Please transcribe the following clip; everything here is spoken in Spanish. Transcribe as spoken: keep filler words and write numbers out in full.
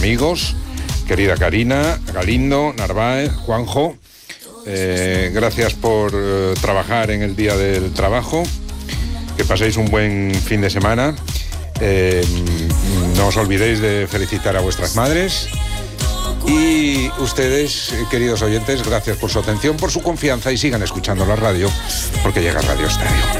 amigos, querida Karina, Galindo, Narváez, Juanjo. Eh, gracias por eh, trabajar en el Día del Trabajo. Que paséis un buen fin de semana. Eh, no os olvidéis de felicitar a vuestras madres. Y ustedes, queridos oyentes, gracias por su atención, por su confianza y sigan escuchando la radio, porque llega Radio Estadio.